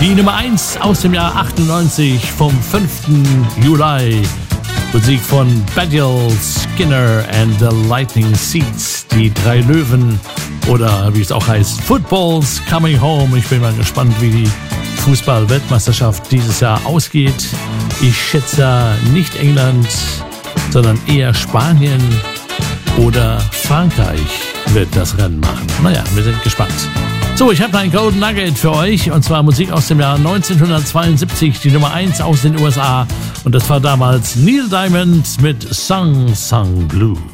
Die Nummer 1 aus dem Jahr 98 vom 5. Juli. Musik von Badial, Skinner and the Lightning Seeds, die drei Löwen oder wie es auch heißt, Football's Coming Home. Ich bin mal gespannt, wie die Fußball-Weltmeisterschaft dieses Jahr ausgeht. Ich schätze nicht England, sondern eher Spanien oder Frankreich wird das Rennen machen. Naja, wir sind gespannt. So, ich habe ein Golden Nugget für euch und zwar Musik aus dem Jahr 1972, die Nummer 1 aus den USA und das war damals Neil Diamond mit Song Song Blue.